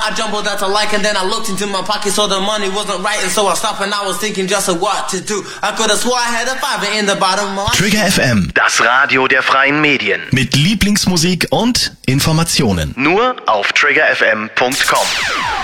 I jumbled out to like, and then I looked into my pocket, so the money wasn't right, and so I stopped and I was thinking just of what to do. I could have swore I had a fiver in the bottom of my... Trigger FM, Das Radio der freien Medien. mit Lieblingsmusik und Informationen. Nur auf triggerfm.com.